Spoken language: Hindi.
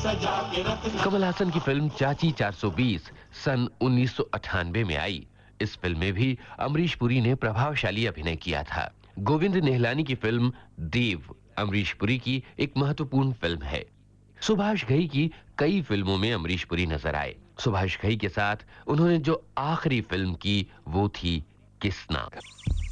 कमल हासन की फिल्म चाची 420 सन 1998 में आई। इस फिल्म में भी अमरीश पुरी ने प्रभावशाली अभिनय किया था। गोविंद निहलानी की फिल्म देव अमरीश पुरी की एक महत्वपूर्ण फिल्म है। सुभाष घई की कई फिल्मों में अमरीश पुरी नजर आए। सुभाष घई के साथ उन्होंने जो आखिरी फिल्म की वो थी किसना।